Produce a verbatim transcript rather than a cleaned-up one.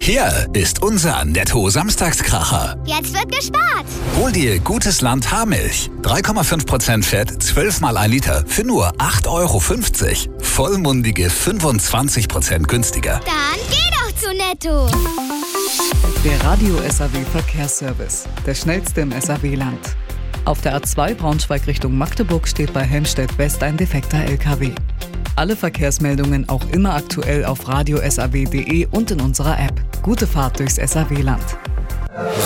Hier ist unser Netto-Samstagskracher. Jetzt wird gespart. Hol dir Gutes Land Haarmilch. drei Komma fünf Prozent Fett, zwölf mal ein Liter für nur acht Euro fünfzig. Vollmundige fünfundzwanzig Prozent günstiger. Dann geh doch zu Netto. Der Radio-S A W-Verkehrsservice. Der schnellste im S A W-Land. Auf der A zwei Braunschweig Richtung Magdeburg steht bei Helmstedt West ein defekter L K W. Alle Verkehrsmeldungen auch immer aktuell auf radio s a w punkt d e und in unserer App. Gute Fahrt durchs S A W-Land.